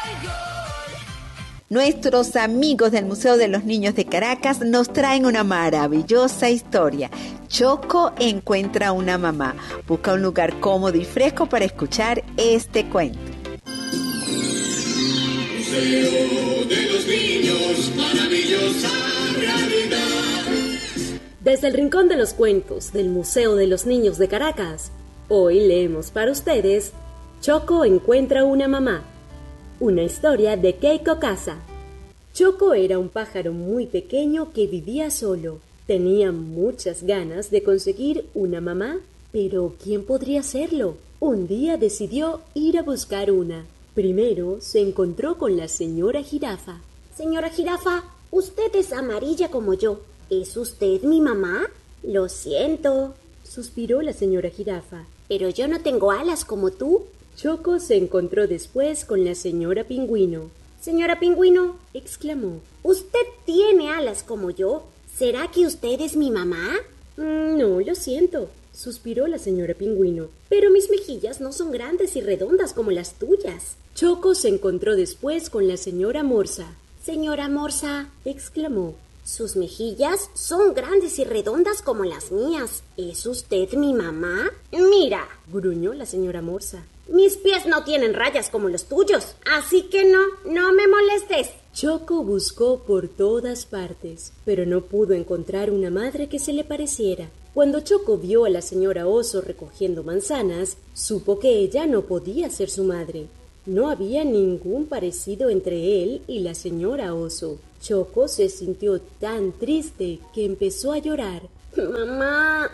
Nuestros amigos del Museo de los Niños de Caracas nos traen una maravillosa historia. Choco encuentra una mamá. Busca un lugar cómodo y fresco para escuchar este cuento. Museo de los Niños, maravillosa realidad. Desde el Rincón de los Cuentos del Museo de los Niños de Caracas, hoy leemos para ustedes Choco encuentra una mamá. Una historia de Keiko Casa. Choco era un pájaro muy pequeño que vivía solo. Tenía muchas ganas de conseguir una mamá, pero ¿quién podría hacerlo? Un día decidió ir a buscar una. Primero se encontró con la señora Jirafa. Señora Jirafa, usted es amarilla como yo. ¿Es usted mi mamá? Lo siento, suspiró la señora Jirafa. Pero yo no tengo alas como tú. Choco se encontró después con la señora Pingüino. Señora Pingüino, exclamó, ¿usted tiene alas como yo? ¿Será que usted es mi mamá? No, lo siento, suspiró la señora Pingüino. Pero mis mejillas no son grandes y redondas como las tuyas. Choco se encontró después con la señora Morsa. Señora Morsa, exclamó, sus mejillas son grandes y redondas como las mías. ¿Es usted mi mamá? Mira, gruñó la señora Morsa. Mis pies no tienen rayas como los tuyos, así que no me molestes. Choco buscó por todas partes, pero no pudo encontrar una madre que se le pareciera. Cuando Choco vio a la señora Oso recogiendo manzanas, supo que ella no podía ser su madre. No había ningún parecido entre él y la señora Oso. Choco se sintió tan triste que empezó a llorar. Mamá,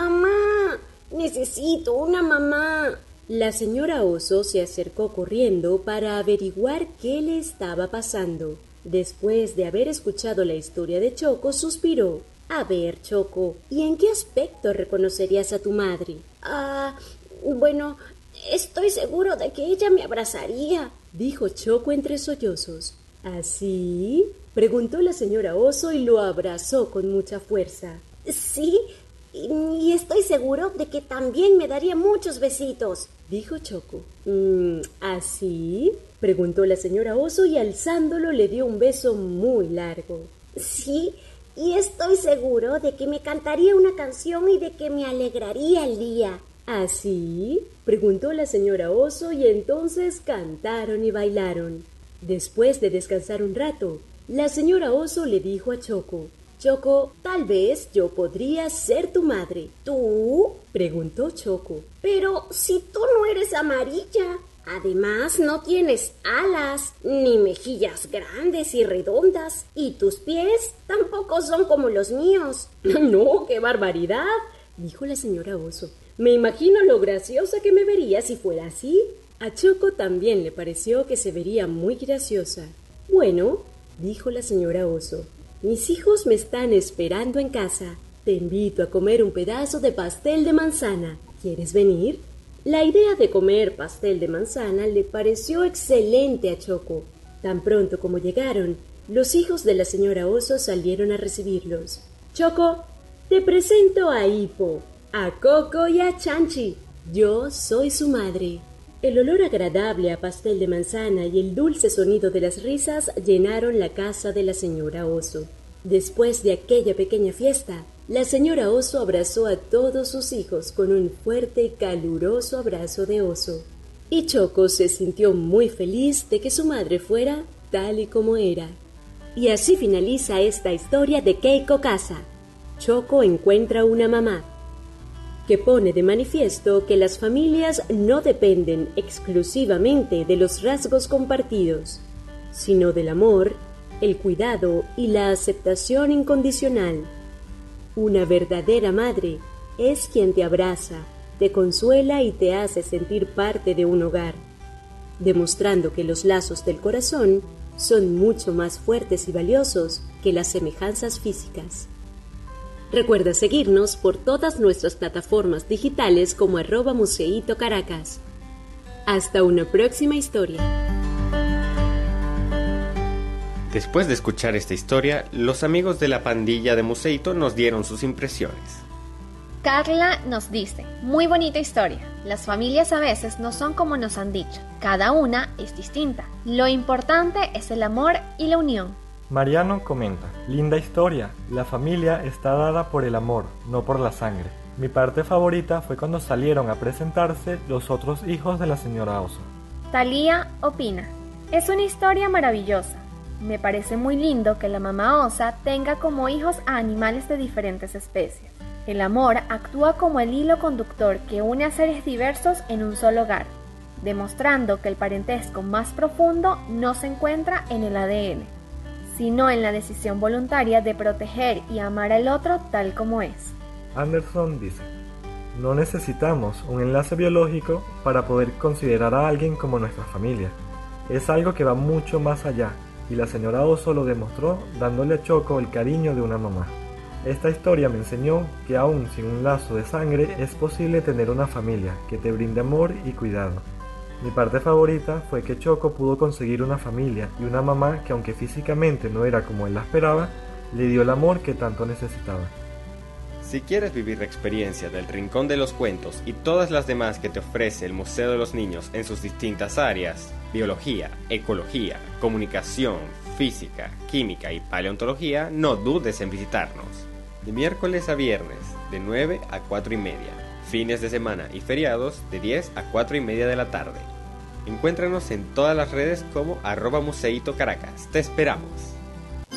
necesito una mamá. La señora Oso se acercó corriendo para averiguar qué le estaba pasando. Después de haber escuchado la historia de Choco, suspiró. A ver, Choco, ¿y en qué aspecto reconocerías a tu madre? Bueno, estoy seguro de que ella me abrazaría, dijo Choco entre sollozos. ¿Así? Preguntó la señora Oso y lo abrazó con mucha fuerza. Sí, y estoy seguro de que también me daría muchos besitos, dijo Choco. ¿Así? Preguntó la señora Oso y alzándolo le dio un beso muy largo. Sí, y estoy seguro de que me cantaría una canción y de que me alegraría el día. ¿Así? Preguntó la señora Oso y entonces cantaron y bailaron. Después de descansar un rato, la señora Oso le dijo a Choco: Choco, tal vez yo podría ser tu madre. ¿Tú? Preguntó Choco. Pero si tú no eres amarilla. Además, no tienes alas, ni mejillas grandes y redondas, y tus pies tampoco son como los míos. No, qué barbaridad, dijo la señora Oso. Me imagino lo graciosa que me vería si fuera así. A Choco también le pareció que se vería muy graciosa. Bueno, dijo la señora Oso, mis hijos me están esperando en casa. Te invito a comer un pedazo de pastel de manzana. ¿Quieres venir? La idea de comer pastel de manzana le pareció excelente a Choco. Tan pronto como llegaron, los hijos de la señora Oso salieron a recibirlos. Choco, te presento a Hippo, a Coco y a Chanchi. Yo soy su madre. El olor agradable a pastel de manzana y el dulce sonido de las risas llenaron la casa de la señora Oso. Después de aquella pequeña fiesta, la señora Oso abrazó a todos sus hijos con un fuerte y caluroso abrazo de oso. Y Choco se sintió muy feliz de que su madre fuera tal y como era. Y así finaliza esta historia de Keiko Casa. Choco encuentra una mamá, que pone de manifiesto que las familias no dependen exclusivamente de los rasgos compartidos, sino del amor, el cuidado y la aceptación incondicional. Una verdadera madre es quien te abraza, te consuela y te hace sentir parte de un hogar, demostrando que los lazos del corazón son mucho más fuertes y valiosos que las semejanzas físicas. Recuerda seguirnos por todas nuestras plataformas digitales como @Museito Caracas. Hasta una próxima historia. Después de escuchar esta historia, los amigos de la pandilla de Museito nos dieron sus impresiones. Carla nos dice, muy bonita historia. Las familias a veces no son como nos han dicho. Cada una es distinta. Lo importante es el amor y la unión. Mariano comenta, linda historia. La familia está dada por el amor, no por la sangre. Mi parte favorita fue cuando salieron a presentarse los otros hijos de la señora Oso. Talía opina, es una historia maravillosa. Me parece muy lindo que la mamá osa tenga como hijos a animales de diferentes especies. El amor actúa como el hilo conductor que une a seres diversos en un solo hogar, demostrando que el parentesco más profundo no se encuentra en el ADN, sino en la decisión voluntaria de proteger y amar al otro tal como es. Anderson dice, no necesitamos un enlace biológico para poder considerar a alguien como nuestra familia. Es algo que va mucho más allá, y la señora Oso lo demostró dándole a Choco el cariño de una mamá. Esta historia me enseñó que aún sin un lazo de sangre es posible tener una familia que te brinde amor y cuidado. Mi parte favorita fue que Choco pudo conseguir una familia y una mamá que, aunque físicamente no era como él la esperaba, le dio el amor que tanto necesitaba. Si quieres vivir la experiencia del Rincón de los Cuentos y todas las demás que te ofrece el Museo de los Niños en sus distintas áreas, biología, ecología, comunicación, física, química y paleontología, no dudes en visitarnos. De miércoles a viernes, de 9 a 4 y media. Fines de semana y feriados, de 10 a 4 y media de la tarde. Encuéntranos en todas las redes como @museitocaracas. ¡Te esperamos!